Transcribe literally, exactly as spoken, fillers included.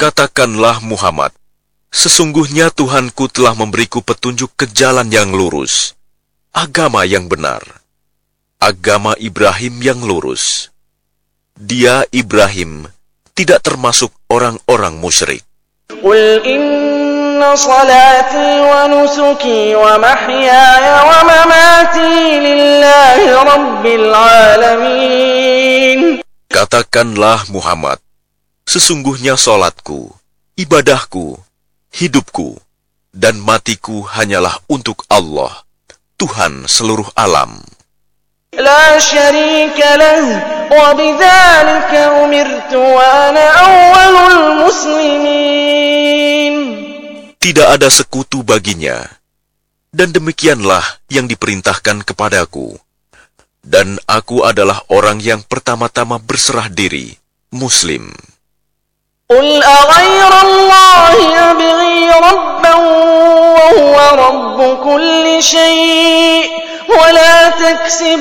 Katakanlah Muhammad, sesungguhnya Tuhanku telah memberiku petunjuk ke jalan yang lurus, agama yang benar, agama Ibrahim yang lurus. Dia, Ibrahim, tidak termasuk orang-orang musyrik. Qul inna salati wa nusuki wa mahyaya wa mamati lillahi rabbil alamin. Katakanlah Muhammad, sesungguhnya salatku, ibadahku, hidupku, dan matiku hanyalah untuk Allah, Tuhan seluruh alam. La syarika lah, wa bidzalika umirtu wa ana awwalul muslimin. Tidak ada sekutu baginya, dan demikianlah yang diperintahkan kepadaku. Dan aku adalah orang yang pertama-tama berserah diri, Muslim. Qul aghayra Allahi abghi rabban wa huwa rabbu kulli syai' wa la taksib